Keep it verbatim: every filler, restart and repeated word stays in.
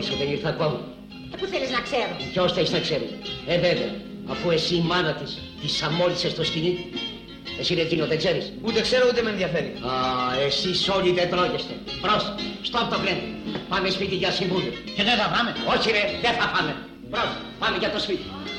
σου δεν ήρθε ακόμα. Πού θέλεις να ξέρω? Ποιος θέλεις να ξέρει? Ε, βέβαια, αφού εσύ η μάνα της της αμόλυσες στο σκηνή. Εσύ Ρετζίνο δεν ξέρεις? Ούτε ξέρω ούτε με ενδιαφέρει. Α, εσείς όλοι δεν τρώγεστε. Προς, στόπ το πλέον. Πάμε σπίτι για συμβούλιο. Και δεν θα πάμε. Όχι ρε, δεν θα πάμε. Προς, πάμε για το σπίτι.